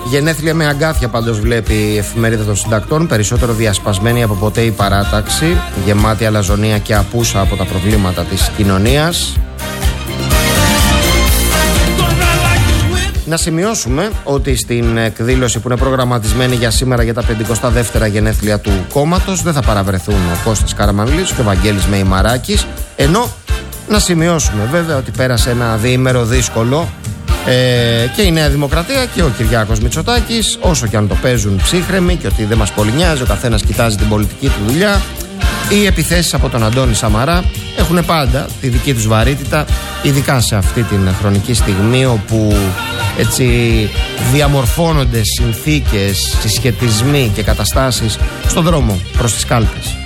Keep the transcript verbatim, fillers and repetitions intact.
Γενέθλια με αγκάθια πάντως βλέπει η Εφημερίδα των Συντακτών, περισσότερο διασπασμένη από ποτέ η παράταξη, γεμάτη αλαζονία και απούσα από τα προβλήματα της κοινωνίας. Να σημειώσουμε ότι στην εκδήλωση που είναι προγραμματισμένη για σήμερα για τα πενηκοστά δεύτερα γενέθλια του κόμματος δεν θα παραβρεθούν ο Κώστας Καραμανλής και ο Βαγγέλης Μεϊμαράκης, ενώ να σημειώσουμε βέβαια ότι πέρασε ένα διήμερο δύσκολο ε, και η Νέα Δημοκρατία και ο Κυριάκος Μητσοτάκης, όσο και αν το παίζουν ψύχρεμοι και ότι δεν μας πολύ νοιάζει, ο καθένας κοιτάζει την πολιτική του δουλειά. Οι επιθέσεις από τον Αντώνη Σαμαρά έχουν πάντα τη δική τους βαρύτητα, ειδικά σε αυτή την χρονική στιγμή όπου έτσι διαμορφώνονται συνθήκες, συσχετισμοί και καταστάσεις στον δρόμο προς τις κάλπες.